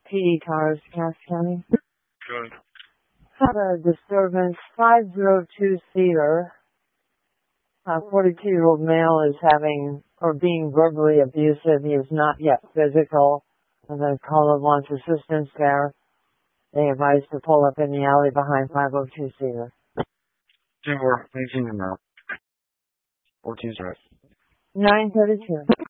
PD Towers, Cass County. Good. Had a disturbance, 502-seater. A 42-year-old male is having, or being verbally abusive. He is not yet physical. And the caller wants assistance there. They advise to pull up in the alley behind 502-seater. 电话，微信的吗？14 932.